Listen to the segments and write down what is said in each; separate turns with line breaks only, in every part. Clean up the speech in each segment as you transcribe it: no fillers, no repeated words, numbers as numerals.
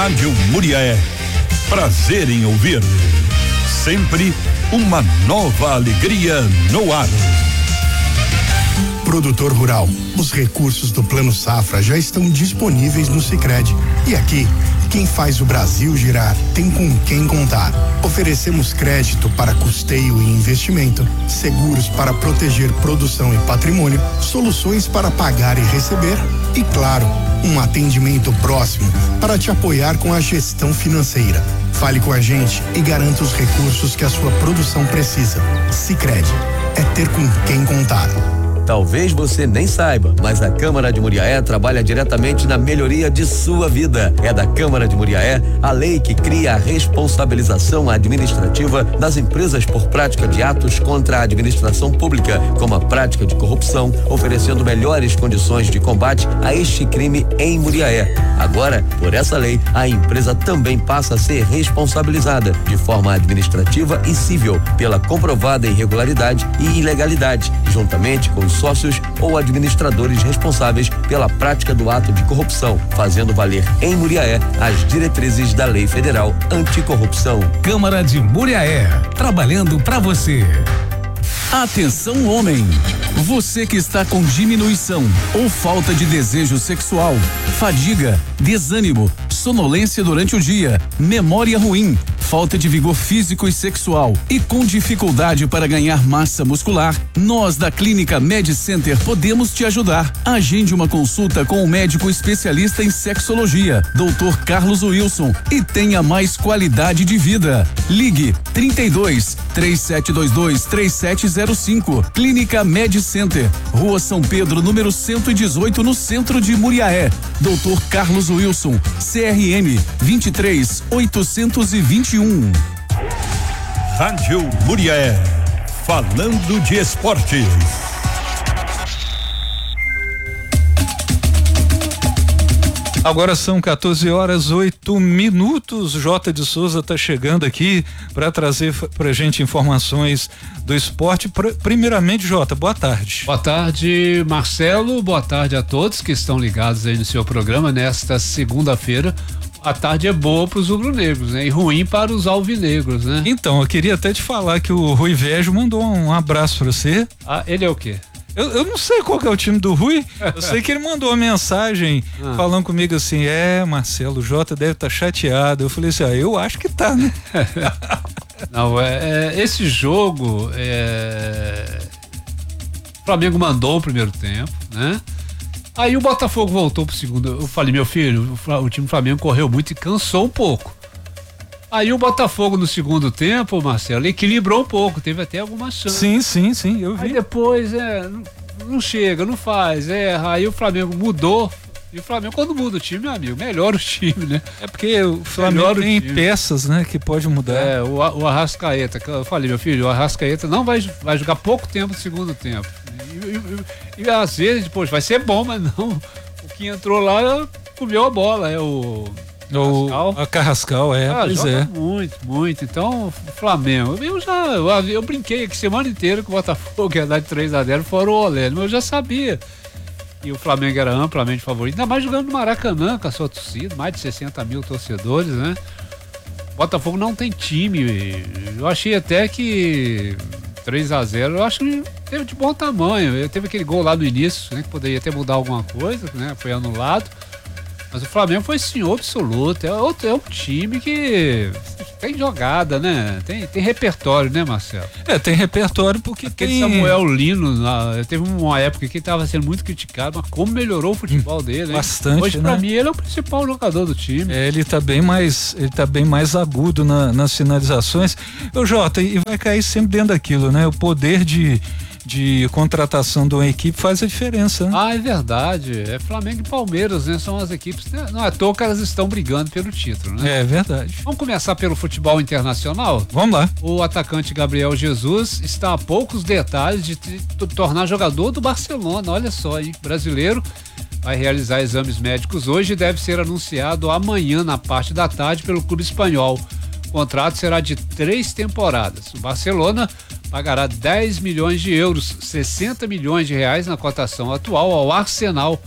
Rádio Muriaé. Prazer em ouvir. Sempre uma nova alegria no ar.
Produtor rural, os recursos do Plano Safra já estão disponíveis no Sicredi. E aqui, quem faz o Brasil girar tem com quem contar. Oferecemos crédito para custeio e investimento, seguros para proteger produção e patrimônio, soluções para pagar e receber e, claro, um atendimento próximo para te apoiar com a gestão financeira. Fale com a gente e garanta os recursos que a sua produção precisa. Sicredi é ter com quem contar.
Talvez você nem saiba, mas a Câmara de Muriaé trabalha diretamente na melhoria de sua vida. É da Câmara de Muriaé a lei que cria a responsabilização administrativa das empresas por prática de atos contra a administração pública, como a prática de corrupção, oferecendo melhores condições de combate a este crime em Muriaé. Agora, por essa lei, a empresa também passa a ser responsabilizada de forma administrativa e civil pela comprovada irregularidade e ilegalidade, juntamente com os sócios ou administradores responsáveis pela prática do ato de corrupção, fazendo valer em Muriaé as diretrizes da Lei Federal Anticorrupção.
Câmara de Muriaé, trabalhando para você. Atenção, homem! Você que está com diminuição ou falta de desejo sexual, fadiga, desânimo, sonolência durante o dia, memória ruim, falta de vigor físico e sexual e com dificuldade para ganhar massa muscular, nós da Clínica Med Center podemos te ajudar. Agende uma consulta com o médico especialista em sexologia, Dr. Carlos Wilson, e tenha mais qualidade de vida. Ligue 32 3722 3705. Clínica Med Center, Rua São Pedro, número 118, no centro de Muriaé. Dr. Carlos Wilson, CRM 23821.
Rádio Muriaé, falando de esportes.
Agora são 14h08. Jota de Souza está chegando aqui para trazer pra gente informações do esporte. Primeiramente, Jota, boa tarde.
Boa tarde, Marcelo. Boa tarde a todos que estão ligados aí no seu programa nesta segunda-feira. A tarde é boa para os rubro-negros, né? E ruim para os alvinegros, né?
Então, eu queria até te falar que o Rui Vejo mandou um abraço para você.
Ah, ele é o quê?
Eu não sei qual que é o time do Rui, eu sei que ele mandou uma mensagem falando comigo assim, Marcelo, o Jota deve estar chateado. Eu falei assim, eu acho que tá, né?
Não, esse jogo, o Flamengo mandou o primeiro tempo, né? Aí o Botafogo voltou pro segundo. Eu falei, meu filho, o time do Flamengo correu muito e cansou um pouco. Aí o Botafogo no segundo tempo, Marcelo, equilibrou um pouco, teve até alguma chance.
Sim, eu vi.
Aí depois, não chega, não faz, aí o Flamengo mudou. E o Flamengo, quando muda o time, meu amigo, melhora o time, né?
É porque o Flamengo tem peças, né, que pode mudar.
O Arrascaeta, que eu falei, meu filho, o Arrascaeta não vai jogar pouco tempo no segundo tempo. E às vezes, depois, vai ser bom, mas não. O que entrou lá comeu a bola, o
Carrascal,
joga muito. Então, o Flamengo, eu brinquei aqui semana inteira que o Botafogo ia dar de 3-0 fora o Olé, mas eu já sabia. E o Flamengo era amplamente favorito, ainda mais jogando no Maracanã com a sua torcida, mais de 60 mil torcedores, né? O Botafogo não tem time. Eu achei até que 3-0, eu acho que teve de bom tamanho. Teve aquele gol lá no início, né, que poderia até mudar alguma coisa, né? Foi anulado. Mas o Flamengo foi senhor absoluto. É um time que tem jogada, né? Tem repertório, né, Marcelo?
Tem repertório porque
aquele Samuel Lino, teve uma época que ele estava sendo muito criticado, mas como melhorou o futebol dele, hein?
Bastante,
hoje, pra mim, ele é o principal jogador do time.
Ele tá bem mais agudo nas finalizações. Jota, e vai cair sempre dentro daquilo, né? O poder de contratação de uma equipe faz a diferença, né?
É verdade. Flamengo e Palmeiras, né? São as equipes, né? Não é à toa que elas estão brigando pelo título, né?
É verdade.
Vamos começar pelo futebol internacional?
Vamos lá.
O atacante Gabriel Jesus está a poucos detalhes de tornar jogador do Barcelona. Olha só, hein? Brasileiro vai realizar exames médicos hoje e deve ser anunciado amanhã na parte da tarde pelo clube espanhol. O contrato será de 3 temporadas. O Barcelona pagará 10 milhões de euros, 60 milhões de reais na cotação atual ao Arsenal.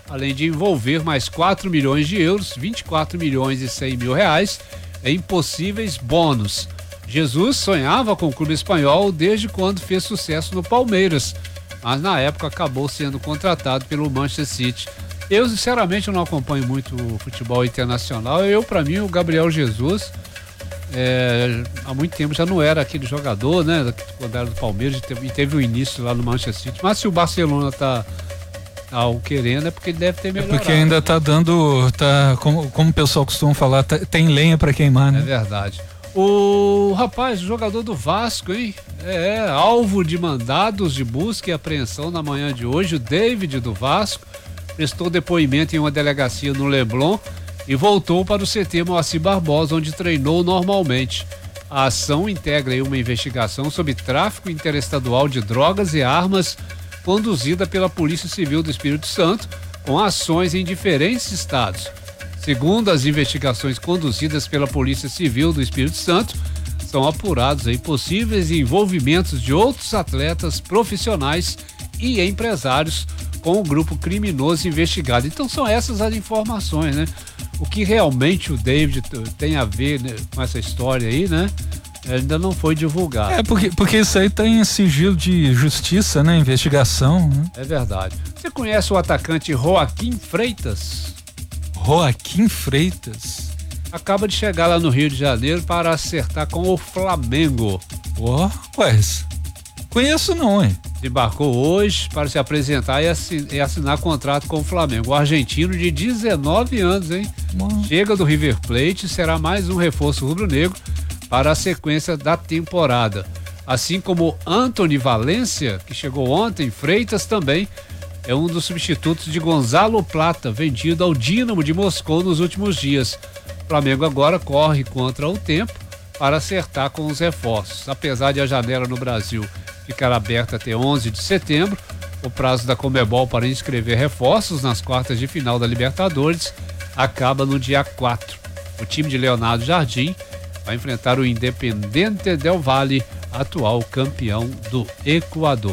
além de envolver mais 4 milhões de euros, 24 milhões e 100 mil reais, em possíveis bônus. Jesus sonhava com o clube espanhol desde quando fez sucesso no Palmeiras, mas na época acabou sendo contratado pelo Manchester City. Eu, sinceramente, não acompanho muito o futebol internacional. Para mim, o Gabriel Jesus, há muito tempo já não era aquele jogador, né? Quando era do Palmeiras e teve o início lá no Manchester City. Mas se o Barcelona tá o querendo, é porque ele deve ter melhorado.
Porque ainda tá dando, como o pessoal costuma falar, tem lenha para queimar, né?
É verdade. O rapaz, o jogador do Vasco, hein? Alvo de mandados de busca e apreensão na manhã de hoje. O David do Vasco prestou depoimento em uma delegacia no Leblon e voltou para o CT Moacir Barbosa, onde treinou normalmente. A ação integra aí uma investigação sobre tráfico interestadual de drogas e armas conduzida pela Polícia Civil do Espírito Santo, com ações em diferentes estados. Segundo as investigações conduzidas pela Polícia Civil do Espírito Santo, são apurados aí possíveis envolvimentos de outros atletas profissionais e empresários com o grupo criminoso investigado. Então são essas as informações, né? O que realmente o David tem a ver, né, com essa história aí, né? Ainda não foi divulgado.
Porque isso aí tá em sigilo de justiça, né? Investigação, né?
É verdade. Você conhece o atacante Joaquim Freitas?
Joaquim Freitas?
Acaba de chegar lá no Rio de Janeiro para acertar com o Flamengo.
Conheço não, hein?
Embarcou hoje para se apresentar e assinar contrato com o Flamengo. O argentino de 19 anos, hein? Chega do River Plate e será mais um reforço rubro-negro para a sequência da temporada. Assim como Antony Valência, que chegou ontem, Freitas também é um dos substitutos de Gonzalo Plata, vendido ao Dínamo de Moscou nos últimos dias. O Flamengo agora corre contra o tempo para acertar com os reforços. Apesar de a janela no Brasil ficar aberta até 11 de setembro, o prazo da Conmebol para inscrever reforços nas quartas de final da Libertadores acaba no dia 4. O time de Leonardo Jardim vai enfrentar o Independiente del Valle, atual campeão do Equador.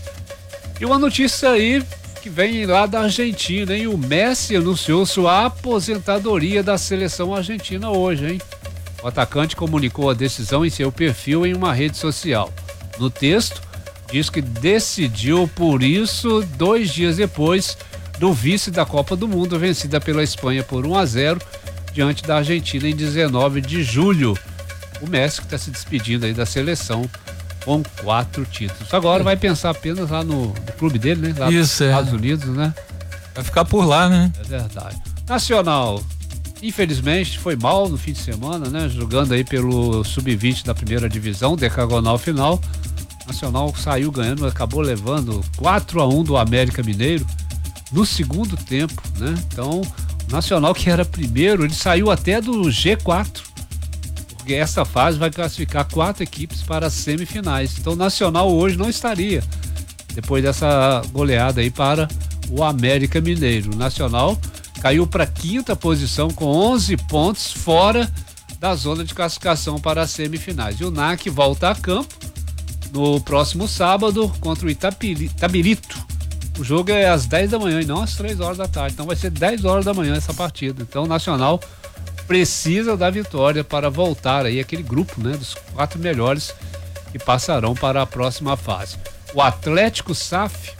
E uma notícia aí que vem lá da Argentina, hein? O Messi anunciou sua aposentadoria da seleção argentina hoje, hein? O atacante comunicou a decisão em seu perfil em uma rede social. No texto, diz que decidiu por isso 2 dias depois do vice da Copa do Mundo, vencida pela Espanha por 1-0 diante da Argentina em 19 de julho. O Messi que está se despedindo aí da seleção com 4 títulos. Agora vai pensar apenas lá no clube dele, né? Lá nos Estados Unidos, né?
Vai ficar por lá, né?
É verdade. Nacional, infelizmente, foi mal no fim de semana, né? Jogando aí pelo sub-20 da primeira divisão, decagonal final. Nacional saiu ganhando, acabou levando 4-1 do América Mineiro no segundo tempo, né? Então, o Nacional, que era primeiro, ele saiu até do G4. Porque essa fase vai classificar 4 equipes para as semifinais. Então o Nacional hoje não estaria, depois dessa goleada aí para o América Mineiro. O Nacional caiu para a 5ª posição com 11 pontos fora da zona de classificação para as semifinais. E o NAC volta a campo no próximo sábado contra o Itabirito. O jogo é às 10 da manhã e não às 3 horas da tarde. Então vai ser 10 horas da manhã essa partida. Então o Nacional precisa da vitória para voltar aí aquele grupo, né, dos 4 melhores que passarão para a próxima fase. O Atlético SAF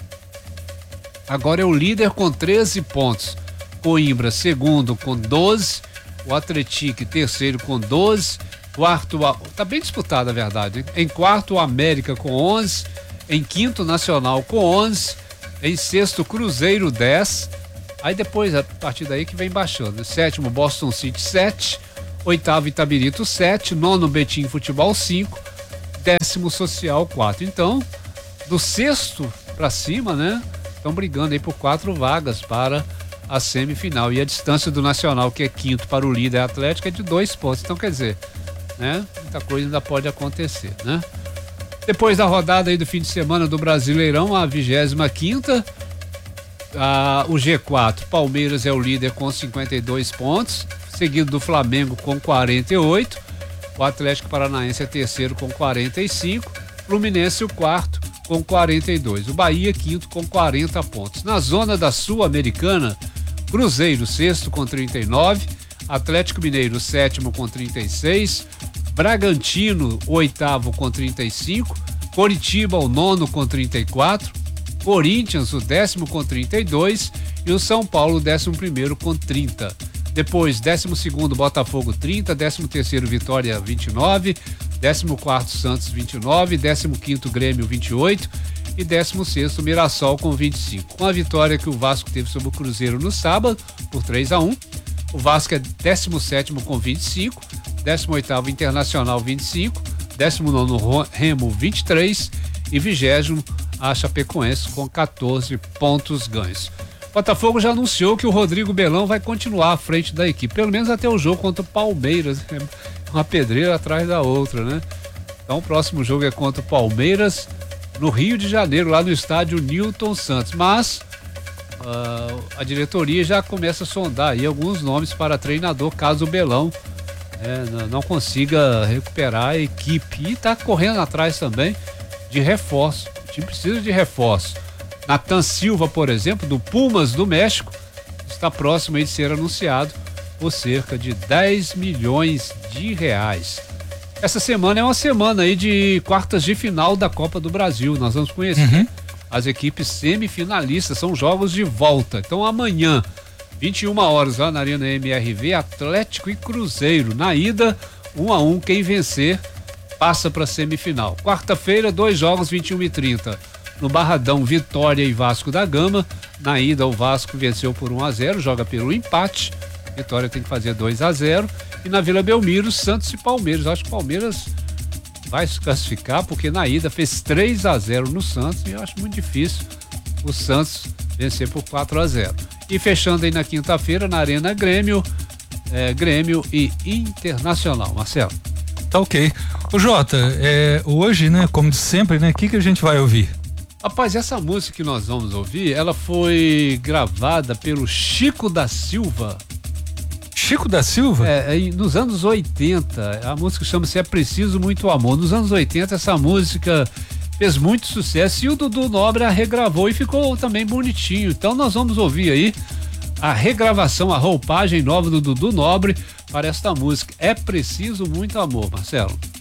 agora é o líder com 13 pontos. Coimbra segundo com 12, o Atlético terceiro com 12, quarto, tá bem disputado a verdade, hein? Em quarto o América com 11, em quinto Nacional com 11, em sexto Cruzeiro 10. Aí depois, a partir daí que vem baixando. Sétimo, Boston City 7. Oitavo, Itabirito 7. Nono, Betim Futebol 5. Décimo, Social 4. Então, do sexto para cima, né? Estão brigando aí por 4 vagas para a semifinal. E a distância do Nacional, que é quinto, para o líder Atlético, é de 2 pontos. Então, quer dizer, né? Muita coisa ainda pode acontecer, né? Depois da rodada aí do fim de semana do Brasileirão, a 25ª, o G4, Palmeiras é o líder com 52 pontos, seguido do Flamengo com 48, o Atlético Paranaense é terceiro com 45, Fluminense o quarto com 42. O Bahia, quinto, com 40 pontos. Na zona da Sul-Americana, Cruzeiro, sexto, com 39. Atlético Mineiro, sétimo, com 36. Bragantino, o oitavo, com 35. Coritiba, o nono, com 34. Corinthians, o décimo, com 32. E o São Paulo, o 11º, com 30. Depois, 12º, Botafogo, 30. 13º, Vitória, 29. 14º, Santos, 29. 15º, Grêmio, 28. E 16º, Mirassol, com 25. Com a vitória que o Vasco teve sobre o Cruzeiro no sábado, por 3-1. O Vasco é 17º com 25, 18º Internacional 25, 19º Remo 23 e 20º a Chapecoense com 14 pontos ganhos. O Botafogo já anunciou que o Rodrigo Belão vai continuar à frente da equipe, pelo menos até o jogo contra o Palmeiras, uma pedreira atrás da outra, né? Então o próximo jogo é contra o Palmeiras no Rio de Janeiro, lá no estádio Newton Santos, mas a diretoria já começa a sondar aí alguns nomes para treinador caso o Belão não consiga recuperar a equipe, e está correndo atrás também de reforço. O time precisa de reforço. Nathan Silva, por exemplo, do Pumas do México, está próximo aí de ser anunciado por cerca de 10 milhões de reais. Essa semana é uma semana aí de quartas de final da Copa do Brasil. Nós vamos conhecer as equipes semifinalistas, são jogos de volta. Então amanhã, 21 horas, lá na Arena MRV, Atlético e Cruzeiro. Na ida, 1-1, quem vencer passa para a semifinal. Quarta-feira, 2 jogos, 21h30. No Barradão, Vitória e Vasco da Gama. Na ida, o Vasco venceu por 1-0, joga pelo empate. Vitória tem que fazer 2-0. E na Vila Belmiro, Santos e Palmeiras. Acho que o Palmeiras vai se classificar, porque na ida fez 3-0 no Santos, e eu acho muito difícil o Santos vencer por 4-0. E fechando aí na quinta-feira, na Arena Grêmio, Grêmio e Internacional. Marcelo.
Tá ok. Ô Jota, hoje, né, como de sempre, né, o que a gente vai ouvir?
Rapaz, essa música que nós vamos ouvir, ela foi gravada pelo Chico da Silva.
Chico da Silva?
Nos anos 80, a música chama-se É Preciso Muito Amor. Nos anos 80, essa música fez muito sucesso e o Dudu Nobre a regravou e ficou também bonitinho. Então nós vamos ouvir aí a regravação, a roupagem nova do Dudu Nobre para esta música. É Preciso Muito Amor, Marcelo.